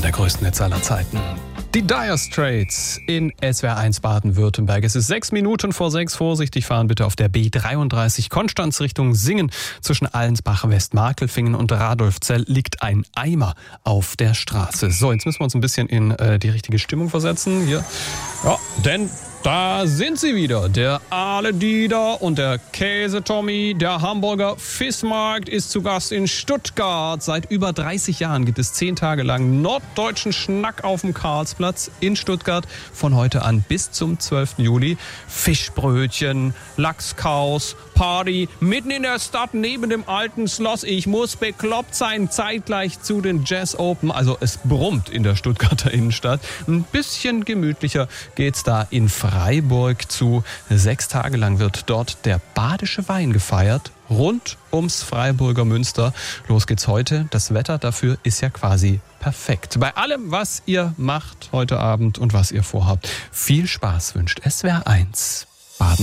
der größten Hits aller Zeiten. Die Dire Straits in SWR 1 Baden-Württemberg. Es ist 6 Minuten vor 6. Vorsichtig fahren bitte auf der B33 Konstanz Richtung Singen. Zwischen Allensbach, Westmarkelfingen und Radolfzell liegt ein Eimer auf der Straße. So, jetzt müssen wir uns ein bisschen in die richtige Stimmung versetzen. Hier. Ja, denn da sind sie wieder. Der Aale Dieter und der Käse-Tommy. Der Hamburger Fissmarkt ist zu Gast in Stuttgart. Seit über 30 Jahren gibt es 10 Tage lang norddeutschen Schnack auf dem Karlsplatz in Stuttgart. Von heute an bis zum 12. Juli. Fischbrötchen, Lachskaus, Party. Mitten in der Stadt neben dem alten Schloss. Ich muss bekloppt sein. Zeitgleich zu den Jazz Open. Also es brummt in der Stuttgarter Innenstadt. Ein bisschen gemütlicher geht's da in Freiburg zu. 6 Tage lang wird dort der badische Wein gefeiert, rund ums Freiburger Münster. Los geht's heute. Das Wetter dafür ist ja quasi perfekt. Bei allem, was ihr macht heute Abend und was ihr vorhabt, viel Spaß wünscht SWR 1.